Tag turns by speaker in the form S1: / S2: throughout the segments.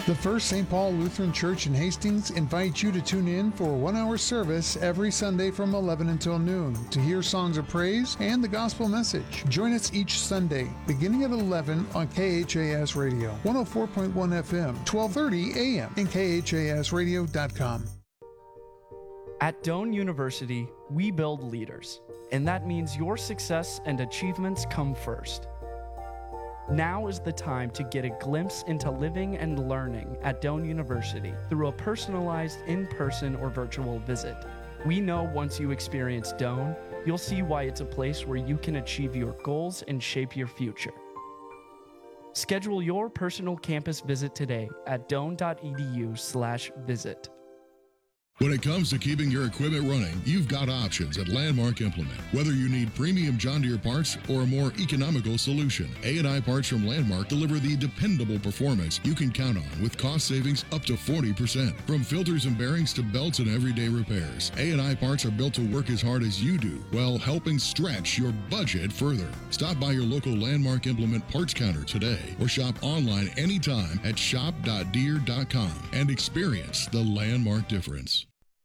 S1: The First St. Paul Lutheran Church in Hastings invites you to tune in for a 1-hour service every Sunday from 11 until noon to hear songs of praise and the gospel message. Join us each Sunday, beginning at 11 on KHAS Radio, 104.1 FM, 1230 AM, and KHASradio.com.
S2: At Doane University, we build leaders, and that means your success and achievements come first. Now is the time to get a glimpse into living and learning at Doane University through a personalized in-person or virtual visit. We know once you experience Doane, you'll see why it's a place where you can achieve your goals and shape your future. Schedule your personal campus visit today at doane.edu/visit.
S3: When it comes to keeping your equipment running, you've got options at Landmark Implement. Whether you need premium John Deere parts or a more economical solution, A&I Parts from Landmark deliver the dependable performance you can count on with cost savings up to 40%. From filters and bearings to belts and everyday repairs, A&I Parts are built to work as hard as you do while helping stretch your budget further. Stop by your local Landmark Implement parts counter today or shop online anytime at shop.deere.com and experience the Landmark difference.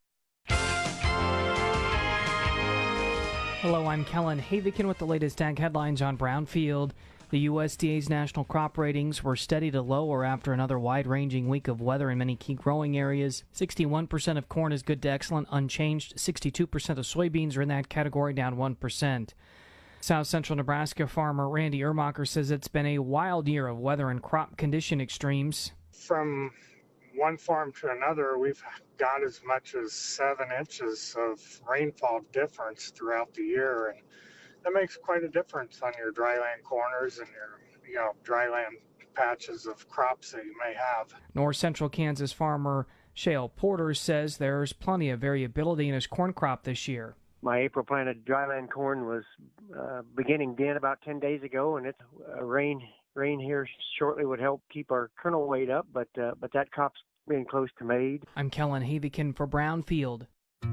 S4: Hello, I'm Kellen Havikin with the latest ag headlines on Brownfield. The USDA's national crop ratings were steady to lower after another wide-ranging week of weather in many key growing areas. 61% of corn is good to excellent, unchanged. 62% of soybeans are in that category, down 1%. South Central Nebraska farmer Randy Ermacher says it's been a wild year of weather and crop condition extremes.
S5: From one farm to another, we've got as much as 7 inches of rainfall difference throughout the year, and that makes quite a difference on your dryland corners and your dryland patches of crops that you may have.
S4: North Central Kansas farmer Shale Porter says there's plenty of variability in his corn crop this year.
S6: My April planted dryland corn was beginning then about 10 days ago, and it's rain here shortly would help keep our kernel weight up, but that crop's being close to made.
S4: I'm Kellen Havikin for Brownfield.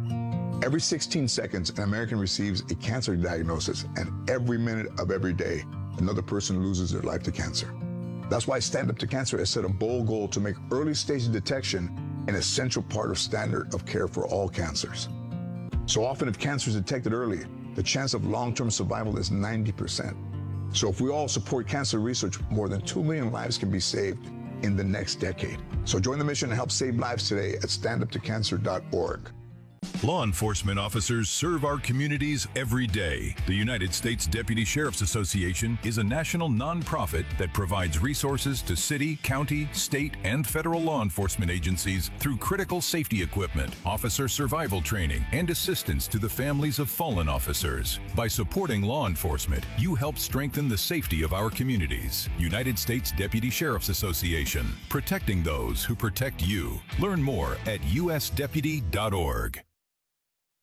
S7: Every 16 seconds, an American receives a cancer diagnosis, and every minute of every day, another person loses their life to cancer. That's why Stand Up to Cancer has set a bold goal to make early stage detection an essential part of standard of care for all cancers. So often, if cancer is detected early, the chance of long-term survival is 90%. So if we all support cancer research, more than 2 million lives can be saved in the next decade. So join the mission and help save lives today at standuptocancer.org.
S8: Law enforcement officers serve our communities every day. The United States Deputy Sheriff's Association is a national nonprofit that provides resources to city, county, state, and federal law enforcement agencies through critical safety equipment, officer survival training, and assistance to the families of fallen officers. By supporting law enforcement, you help strengthen the safety of our communities. United States Deputy Sheriff's Association, protecting those who protect you. Learn more at usdeputy.org.